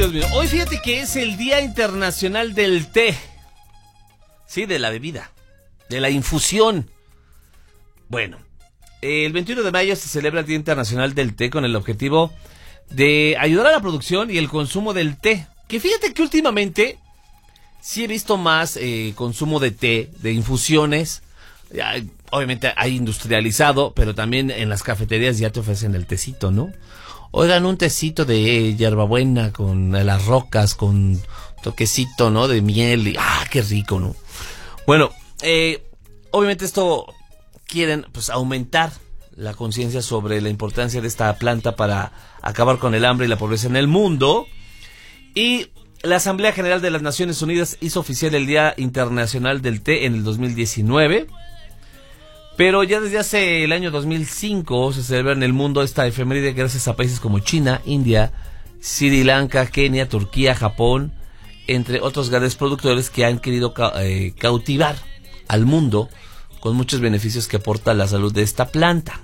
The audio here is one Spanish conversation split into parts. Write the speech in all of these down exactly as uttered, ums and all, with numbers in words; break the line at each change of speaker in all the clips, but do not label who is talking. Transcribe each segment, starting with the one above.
Dios mío. Hoy fíjate que es el Día Internacional del Té. Sí, de la bebida, de la infusión. Bueno, el veintiuno de mayo se celebra el Día Internacional del Té con el objetivo de ayudar a la producción y el consumo del té. Que fíjate que últimamente sí he visto más eh, consumo de té, de infusiones. Ya, obviamente hay industrializado, pero también en las cafeterías ya te ofrecen el tecito, ¿no? Oigan, un tecito de hierbabuena con las rocas, con toquecito, ¿no? De miel. Y, ¡ah, qué rico!, ¿no? Bueno, eh, obviamente esto quieren pues aumentar la conciencia sobre la importancia de esta planta para acabar con el hambre y la pobreza en el mundo. Y la Asamblea General de las Naciones Unidas hizo oficial el Día Internacional del Té en el dos mil diecinueve. Pero ya desde hace el año dos mil cinco se celebra en el mundo esta efeméride gracias a países como China, India, Sri Lanka, Kenia, Turquía, Japón, entre otros grandes productores que han querido ca eh, cautivar al mundo con muchos beneficios que aporta la salud de esta planta.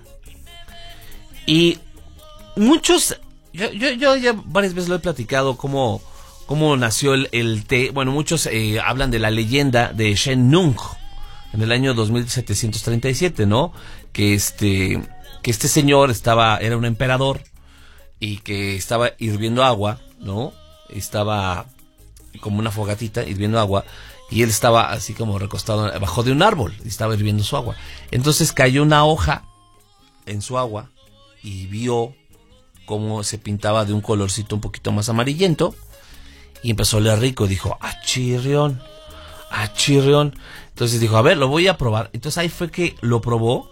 Y muchos, yo, yo, yo ya varias veces lo he platicado cómo, cómo nació el, el té. Bueno, muchos eh, hablan de la leyenda de Shen Nung en el año dos mil setecientos treinta y siete, ¿no? Que este, que este señor estaba, era un emperador y que estaba hirviendo agua, ¿no? Estaba como una fogatita hirviendo agua y él estaba así como recostado abajo de un árbol y estaba hirviendo su agua. Entonces cayó una hoja en su agua y vio cómo se pintaba de un colorcito un poquito más amarillento y empezó a oler rico. Dijo, ¡ah, chirrión! ¡ah, chirrión! Entonces dijo, a ver, lo voy a probar. Entonces ahí fue que lo probó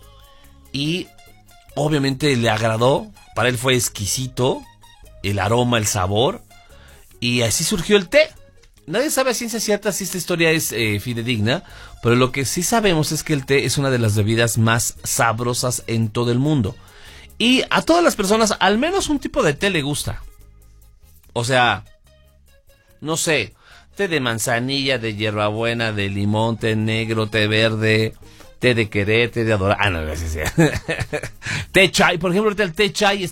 y obviamente le agradó. Para él fue exquisito el aroma, el sabor, y así surgió el té. Nadie sabe a ciencia cierta si esta historia es eh, fidedigna, pero lo que sí sabemos es que el té es una de las bebidas más sabrosas en todo el mundo. Y a todas las personas, al menos un tipo de té le gusta. O sea, no sé, té de manzanilla, de hierbabuena, de limón, té negro, té verde, té de querer, té de adorar. Ah, no, gracias. Té chai, por ejemplo, ahorita el té chai